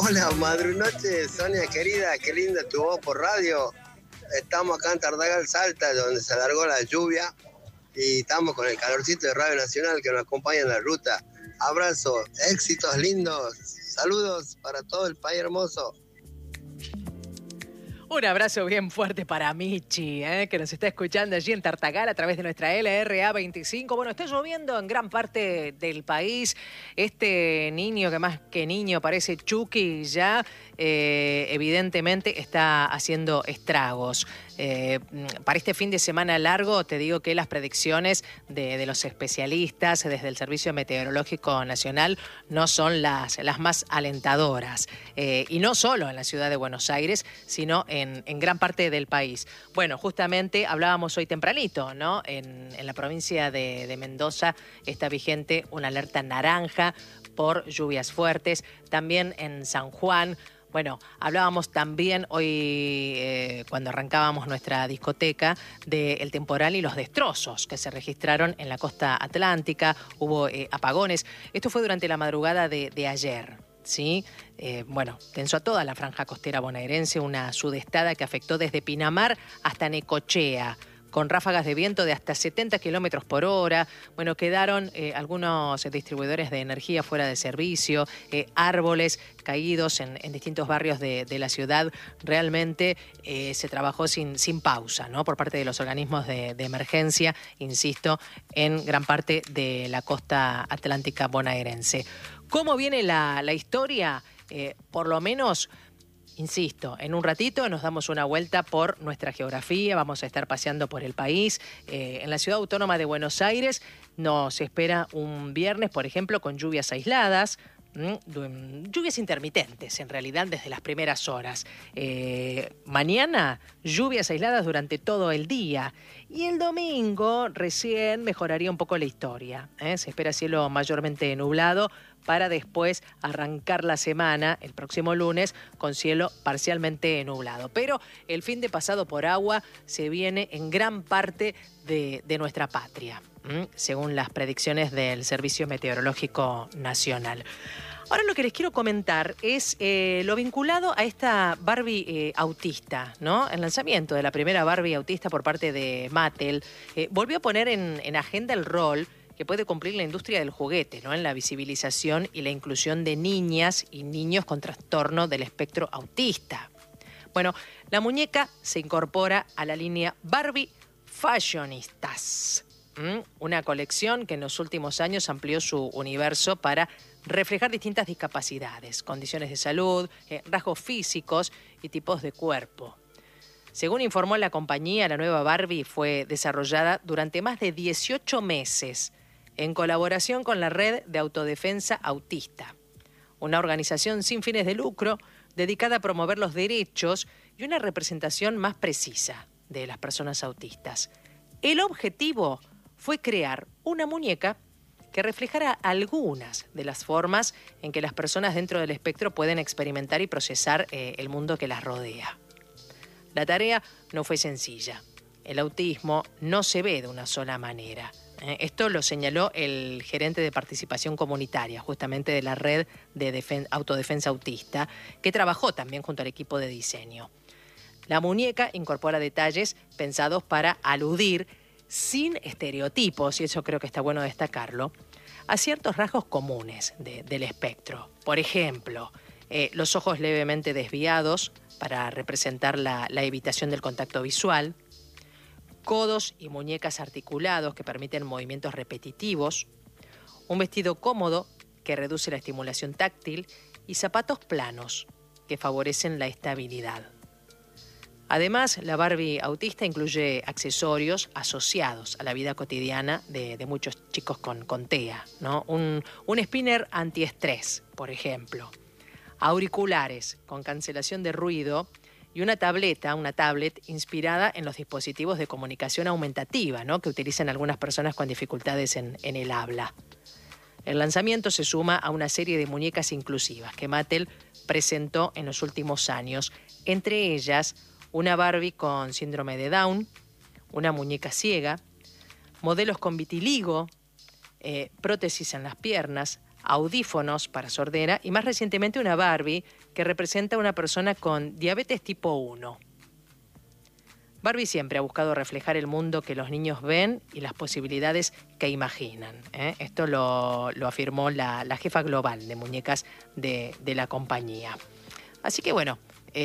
Hola, madrunoche, Sonia querida, qué linda tu voz por radio. Estamos acá en Tartagal, Salta, donde se alargó la lluvia y estamos con el calorcito de Radio Nacional que nos acompaña en la ruta. Abrazo, éxitos lindos, saludos para todo el país hermoso. Un abrazo bien fuerte para Michi, que nos está escuchando allí en Tartagal a través de nuestra LRA 25. Bueno, está lloviendo en gran parte del país. Este niño, que más que niño parece Chucky ya, evidentemente está haciendo estragos. Para este fin de semana largo, te digo que las predicciones de los especialistas desde el Servicio Meteorológico Nacional no son las más alentadoras. Y no solo en la ciudad de Buenos Aires, sino en gran parte del país. Bueno, justamente hablábamos hoy tempranito, ¿no? En la provincia de Mendoza está vigente una alerta naranja por lluvias fuertes. También en San Juan. Bueno, hablábamos también hoy, cuando arrancábamos nuestra discoteca, del temporal y los destrozos que se registraron en la costa atlántica. Hubo apagones. Esto fue durante la madrugada de ayer. ¿Sí? Bueno, tensó a toda la franja costera bonaerense una sudestada que afectó desde Pinamar hasta Necochea, con ráfagas de viento de hasta 70 kilómetros por hora. Bueno, quedaron algunos distribuidores de energía fuera de servicio, árboles caídos en distintos barrios de la ciudad. Realmente se trabajó sin pausa, ¿no? Por parte de los organismos de emergencia, insisto, en gran parte de la costa atlántica bonaerense. ¿Cómo viene la historia? Por lo menos, insisto, en un ratito nos damos una vuelta por nuestra geografía, vamos a estar paseando por el país. En la ciudad autónoma de Buenos Aires nos espera un viernes, por ejemplo, con lluvias aisladas. Lluvias intermitentes, en realidad, desde las primeras horas. Mañana, lluvias aisladas durante todo el día. Y el domingo recién mejoraría un poco la historia. Se espera cielo mayormente nublado para después arrancar la semana, el próximo lunes, con cielo parcialmente nublado. Pero el fin de pasado por agua se viene en gran parte de nuestra patria, según las predicciones del Servicio Meteorológico Nacional. Ahora lo que les quiero comentar es lo vinculado a esta Barbie autista, ¿no? El lanzamiento de la primera Barbie autista por parte de Mattel volvió a poner en agenda el rol que puede cumplir la industria del juguete, ¿no? En la visibilización y la inclusión de niñas y niños con trastorno del espectro autista. Bueno, la muñeca se incorpora a la línea Barbie Fashionistas, una colección que en los últimos años amplió su universo para reflejar distintas discapacidades, condiciones de salud, rasgos físicos y tipos de cuerpo. Según informó la compañía, la nueva Barbie fue desarrollada durante más de 18 meses en colaboración con la Red de Autodefensa Autista, una organización sin fines de lucro dedicada a promover los derechos y una representación más precisa de las personas autistas. El objetivo fue crear una muñeca que reflejara algunas de las formas en que las personas dentro del espectro pueden experimentar y procesar el mundo que las rodea. La tarea no fue sencilla. El autismo no se ve de una sola manera. Esto lo señaló el gerente de participación comunitaria, justamente de la Red de Autodefensa Autista, que trabajó también junto al equipo de diseño. La muñeca incorpora detalles pensados para aludir, sin estereotipos, y eso creo que está bueno destacarlo, a ciertos rasgos comunes del espectro. Por ejemplo, los ojos levemente desviados para representar la evitación del contacto visual, codos y muñecas articulados que permiten movimientos repetitivos, un vestido cómodo que reduce la estimulación táctil y zapatos planos que favorecen la estabilidad. Además, la Barbie autista incluye accesorios asociados a la vida cotidiana de muchos chicos con TEA, ¿no? Un spinner antiestrés, por ejemplo, auriculares con cancelación de ruido y una tablet inspirada en los dispositivos de comunicación aumentativa, ¿no? Que utilizan algunas personas con dificultades en el habla. El lanzamiento se suma a una serie de muñecas inclusivas que Mattel presentó en los últimos años, entre ellas una Barbie con síndrome de Down, una muñeca ciega, modelos con vitiligo, prótesis en las piernas, audífonos para sordera y más recientemente una Barbie que representa a una persona con diabetes tipo 1. Barbie siempre ha buscado reflejar el mundo que los niños ven y las posibilidades que imaginan. Esto lo afirmó la jefa global de muñecas de la compañía. Así que bueno,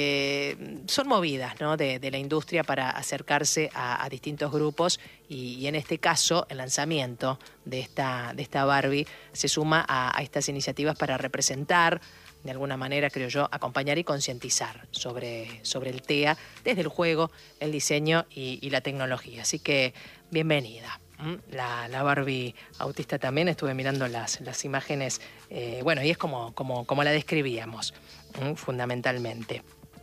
son movidas, ¿no?, de la industria para acercarse a distintos grupos y en este caso el lanzamiento de esta Barbie se suma a estas iniciativas para representar, de alguna manera, creo yo, acompañar y concientizar sobre el TEA desde el juego, el diseño y la tecnología. Así que bienvenida. La Barbie autista también, estuve mirando las imágenes, bueno, y es como la describíamos, fundamentalmente.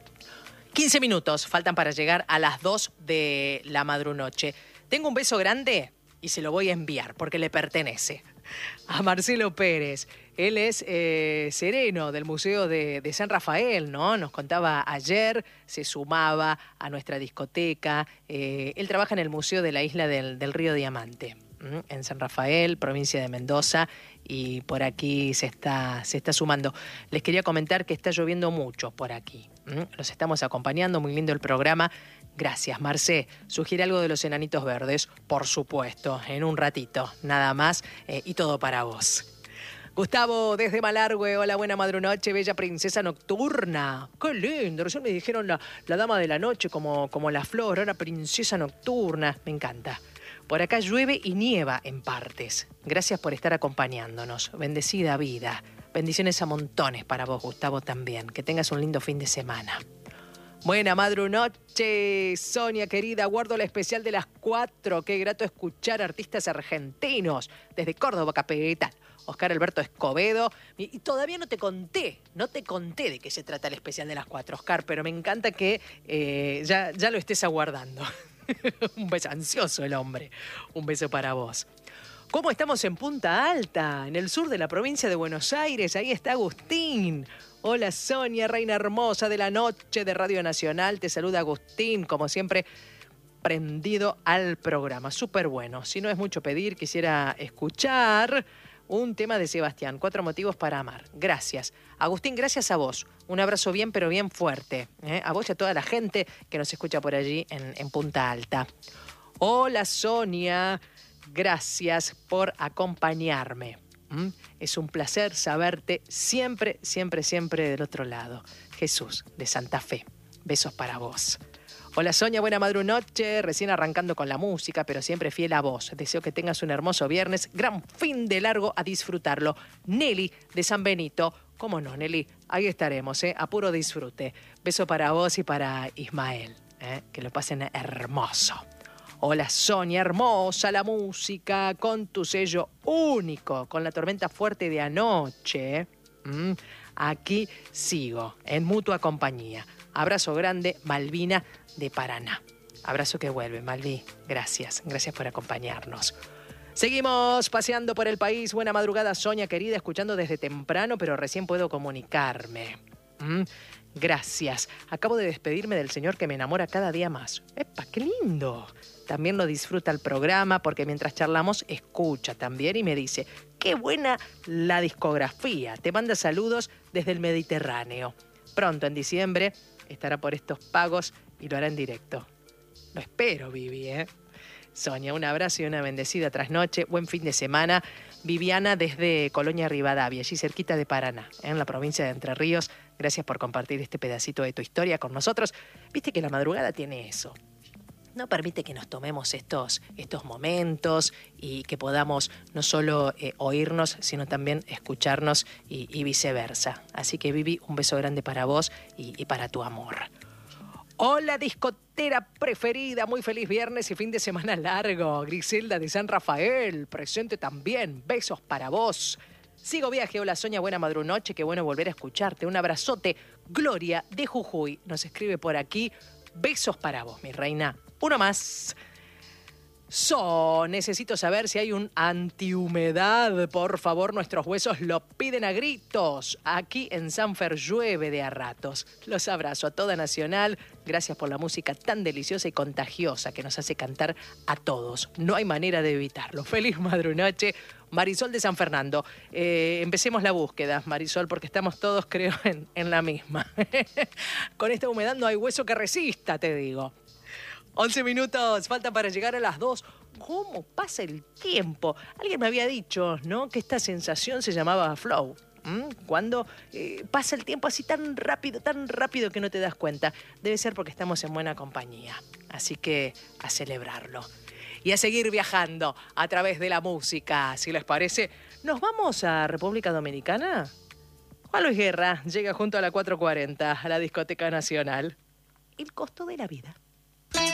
15 minutos faltan para llegar a las 2 de la madrunoche. Tengo un beso grande y se lo voy a enviar porque le pertenece a Marcelo Pérez. Él es sereno del Museo de San Rafael, ¿no? Nos contaba ayer, se sumaba a nuestra discoteca. Él trabaja en el Museo de la Isla del Río Diamante, en San Rafael, provincia de Mendoza, y por aquí se está sumando. Les quería comentar que está lloviendo mucho por aquí. Los estamos acompañando, muy lindo el programa. Gracias, Marcé. ¿Sugiere algo de los Enanitos Verdes? Por supuesto, en un ratito, nada más, y todo para vos. Gustavo, desde Malargüe, hola, buena madrunoche, bella princesa nocturna. Qué lindo, recién me dijeron la dama de la noche como la flor, ahora princesa nocturna, me encanta. Por acá llueve y nieva en partes. Gracias por estar acompañándonos. Bendecida vida. Bendiciones a montones para vos, Gustavo, también. Que tengas un lindo fin de semana. Buena madrunoche, Sonia querida. Guardo la especial de las 4. Qué grato escuchar artistas argentinos. Desde Córdoba, capital. Oscar Alberto Escobedo. Y todavía no te conté de qué se trata el especial de las 4, Oscar, pero me encanta que ya lo estés aguardando. Un beso ansioso el hombre. Un beso para vos. ¿Cómo estamos en Punta Alta, en el sur de la provincia de Buenos Aires? Ahí está Agustín. Hola Sonia, reina hermosa de la noche de Radio Nacional. Te saluda Agustín, como siempre, prendido al programa. Súper bueno. Si no es mucho pedir, quisiera escuchar un tema de Sebastián, 4 motivos para amar. Gracias. Agustín, gracias a vos. Un abrazo bien, pero bien fuerte. A vos y a toda la gente que nos escucha por allí en Punta Alta. Hola Sonia, gracias por acompañarme. Es un placer saberte siempre, siempre, siempre del otro lado. Jesús, de Santa Fe. Besos para vos. Hola Sonia, buena madrunoche, recién arrancando con la música, pero siempre fiel a vos. Deseo que tengas un hermoso viernes, gran fin de largo a disfrutarlo. Nelly, de San Benito. ¿Cómo no, Nelly? Ahí estaremos, a puro disfrute. Beso para vos y para Ismael, que lo pasen hermoso. Hola Sonia, hermosa la música, con tu sello único, con la tormenta fuerte de anoche. Aquí sigo, en mutua compañía. Abrazo grande, Malvina de Paraná. Abrazo que vuelve, Malví. Gracias por acompañarnos. Seguimos paseando por el país. Buena madrugada, Sonia querida, escuchando desde temprano, pero recién puedo comunicarme. Gracias. Acabo de despedirme del señor que me enamora cada día más. ¡Epa, qué lindo! También lo disfruta el programa porque mientras charlamos escucha también y me dice, ¡qué buena la discografía! Te manda saludos desde el Mediterráneo. Pronto, en diciembre, estará por estos pagos y lo hará en directo. Lo espero, Vivi, Sonia, un abrazo y una bendecida trasnoche. Buen fin de semana. Viviana desde Colonia Rivadavia, allí cerquita de Paraná, en la provincia de Entre Ríos. Gracias por compartir este pedacito de tu historia con nosotros. Viste que la madrugada tiene eso. No permite que nos tomemos estos momentos y que podamos no solo oírnos, sino también escucharnos y viceversa. Así que, Vivi, un beso grande para vos y para tu amor. Hola, discotera preferida. Muy feliz viernes y fin de semana largo. Griselda de San Rafael, presente también. Besos para vos. Sigo viaje. Hola, Sonia, buena madrunoche. Qué bueno volver a escucharte. Un abrazote. Gloria de Jujuy nos escribe por aquí. Besos para vos, mi reina. Uno más. Necesito saber si hay un antihumedad. Por favor, nuestros huesos lo piden a gritos. Aquí en Sanfer llueve de a ratos. Los abrazo a toda Nacional. Gracias por la música tan deliciosa y contagiosa que nos hace cantar a todos. No hay manera de evitarlo. Feliz madrunoche. Marisol de San Fernando. Empecemos la búsqueda, Marisol, porque estamos todos, creo, en la misma. Con esta humedad no hay hueso que resista, te digo. 11 minutos, faltan para llegar a las 2. ¿Cómo pasa el tiempo? Alguien me había dicho, ¿no?, que esta sensación se llamaba flow. Cuando pasa el tiempo así tan rápido que no te das cuenta. Debe ser porque estamos en buena compañía. Así que a celebrarlo. Y a seguir viajando a través de la música. Si les parece, ¿nos vamos a República Dominicana? Juan Luis Guerra llega junto a la 440 a la Discoteca Nacional. El costo de la vida.